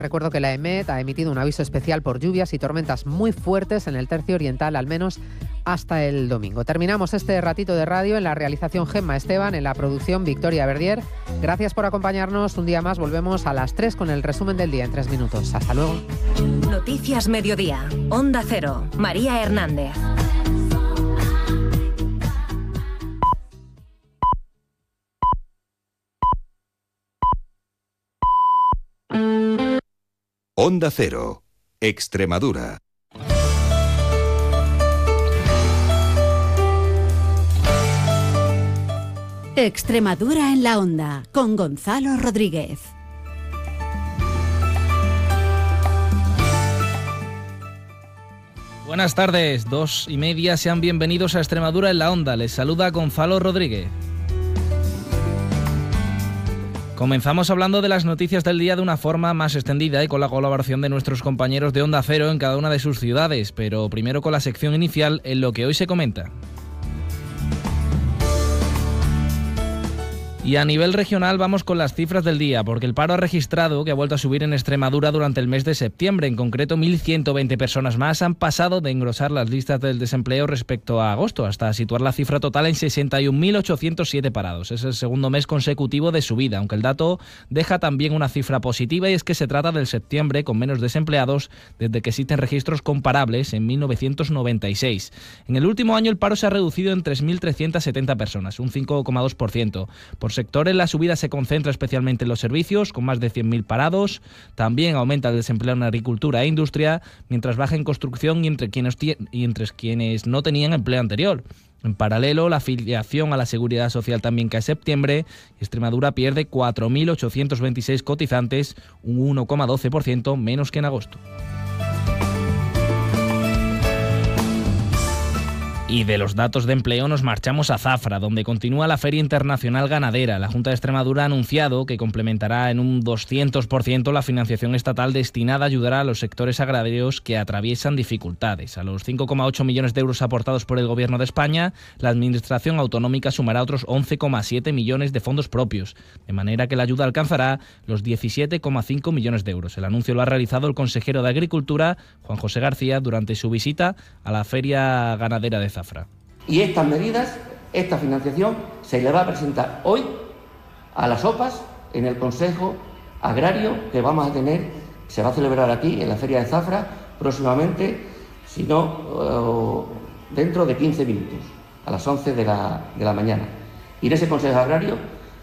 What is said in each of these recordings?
Recuerdo que la EMET ha emitido un aviso especial por lluvias y tormentas muy fuertes en el tercio oriental, al menos hasta el domingo. Terminamos este ratito de radio. En la realización Gemma Esteban, en la producción Victoria Verdier. Gracias por acompañarnos un día más. Volvemos a las 3 con el resumen del día en 3 minutos. Hasta luego. Noticias Mediodía. Onda Cero. María Hernández. Onda Cero, Extremadura. Extremadura en la Onda, con Gonzalo Rodríguez. Buenas tardes, 2:30, sean bienvenidos a Extremadura en la Onda. Les saluda Gonzalo Rodríguez. Comenzamos hablando de las noticias del día de una forma más extendida y con la colaboración de nuestros compañeros de Onda Cero en cada una de sus ciudades, pero primero con la sección inicial en lo que hoy se comenta. Y a nivel regional vamos con las cifras del día, porque el paro ha registrado que ha vuelto a subir en Extremadura durante el mes de septiembre. En concreto, 1.120 personas más han pasado de engrosar las listas del desempleo respecto a agosto, hasta situar la cifra total en 61.807 parados. Es el segundo mes consecutivo de subida, aunque el dato deja también una cifra positiva, y es que se trata del septiembre con menos desempleados desde que existen registros comparables en 1996. En el último año el paro se ha reducido en 3.370 personas, un 5,2%. Por sectores, la subida se concentra especialmente en los servicios, con más de 100.000 parados. También aumenta el desempleo en agricultura e industria, mientras baja en construcción y entre quienes no tenían empleo anterior. En paralelo, la afiliación a la Seguridad Social también cae en septiembre. Extremadura pierde 4.826 cotizantes, un 1,12% menos que en agosto. Y de los datos de empleo nos marchamos a Zafra, donde continúa la Feria Internacional Ganadera. La Junta de Extremadura ha anunciado que complementará en un 200% la financiación estatal destinada a ayudar a los sectores agrarios que atraviesan dificultades. A los 5,8 millones de euros aportados por el Gobierno de España, la Administración autonómica sumará otros 11,7 millones de fondos propios, de manera que la ayuda alcanzará los 17,5 millones de euros. El anuncio lo ha realizado el consejero de Agricultura, Juan José García, durante su visita a la Feria Ganadera de Zafra. Y estas medidas, esta financiación, se le va a presentar hoy a las OPAs en el Consejo Agrario que vamos a tener, se va a celebrar aquí en la Feria de Zafra próximamente, si no dentro de 15 minutos, a las 11 de la mañana. Y en ese Consejo Agrario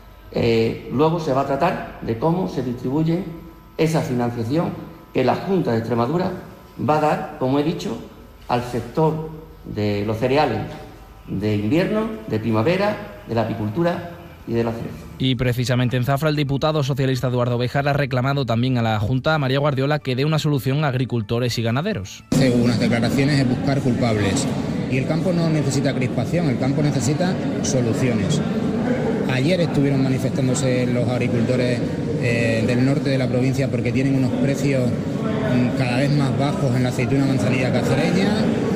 luego se va a tratar de cómo se distribuye esa financiación que la Junta de Extremadura va a dar, como he dicho, al sector de los cereales de invierno, de primavera, de la apicultura y de la cereza. Y precisamente en Zafra el diputado socialista Eduardo Béjar ha reclamado también a la Junta, a María Guardiola, que dé una solución a agricultores y ganaderos. Según unas declaraciones, es buscar culpables. Y el campo no necesita crispación, el campo necesita soluciones. Ayer estuvieron manifestándose los agricultores del norte de la provincia porque tienen unos precios cada vez más bajos en la aceituna manzanilla cacereña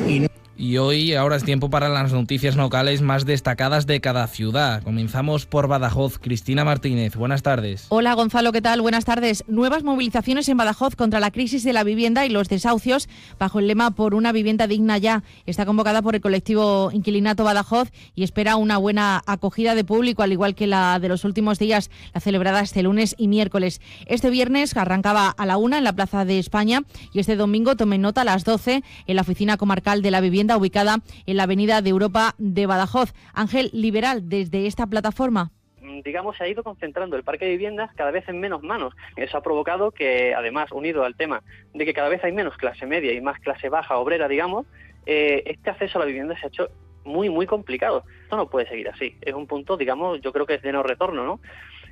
Y hoy, ahora es tiempo para las noticias locales más destacadas de cada ciudad. Comenzamos por Badajoz. Cristina Martínez, buenas tardes. Hola Gonzalo, ¿qué tal? Buenas tardes. Nuevas movilizaciones en Badajoz contra la crisis de la vivienda y los desahucios bajo el lema Por una vivienda digna ya. Está convocada por el colectivo Inquilinato Badajoz y espera una buena acogida de público, al igual que la de los últimos días, la celebrada este lunes y miércoles. Este viernes arrancaba a la 1 en la Plaza de España y este domingo, tomen nota, a las 12 en la Oficina Comarcal de la Vivienda, ubicada en la Avenida de Europa de Badajoz. Ángel Liberal, desde esta plataforma. Digamos, se ha ido concentrando el parque de viviendas cada vez en menos manos. Eso ha provocado que, además, unido al tema de que cada vez hay menos clase media y más clase baja, obrera, digamos, este acceso a la vivienda se ha hecho muy, muy complicado. Esto no puede seguir así. Es un punto, digamos, yo creo que es de no retorno, ¿no?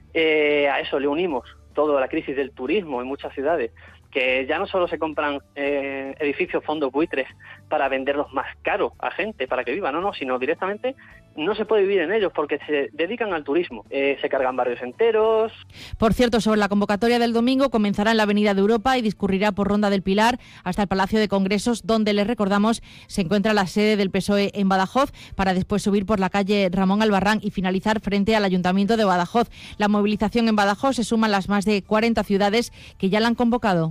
A eso le unimos toda la crisis del turismo en muchas ciudades, que ya no solo se compran edificios fondos buitres para venderlos más caros a gente para que viva, no, sino directamente no se puede vivir en ellos porque se dedican al turismo, se cargan barrios enteros. Por cierto, sobre la convocatoria del domingo, comenzará en la Avenida de Europa y discurrirá por Ronda del Pilar hasta el Palacio de Congresos, donde, les recordamos, se encuentra la sede del PSOE en Badajoz, para después subir por la calle Ramón Albarrán y finalizar frente al Ayuntamiento de Badajoz. La movilización en Badajoz se suma a las más de 40 ciudades que ya la han convocado.